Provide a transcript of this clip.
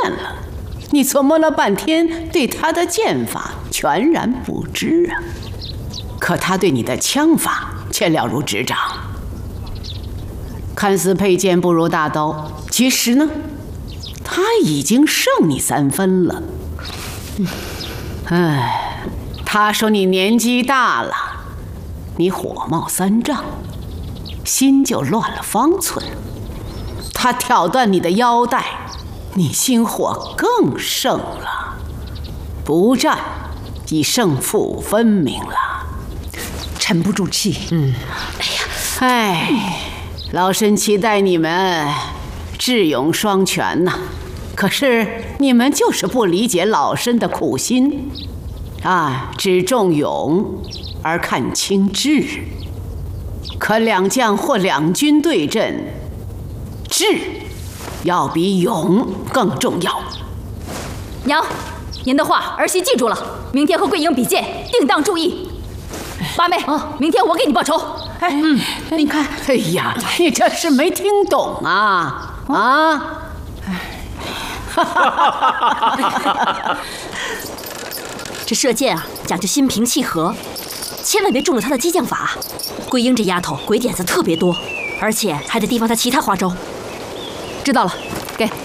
了，你琢磨了半天，对他的剑法全然不知啊。可他对你的枪法却了如指掌。看似佩剑不如大刀，其实呢，他已经胜你3分了。他说你年纪大了，你火冒三丈，心就乱了方寸。他挑断你的腰带，你心火更盛了。不战，已胜负分明了。 沉不住气。 老身期待你们智勇双全呐，可是你们就是不理解老身的苦心啊，只重勇而看轻智。可两将或两军对阵，智要比勇更重要。 娘，您的话儿媳记住了，明天和桂英比剑，定当注意。八妹，明天我给你报仇。 你看，哎呀，你这是没听懂啊啊！ 这射箭啊，讲究心平气和，千万别中了他的激将法。桂英这丫头鬼点子特别多，而且还得提防他其他花招。 知道了，给。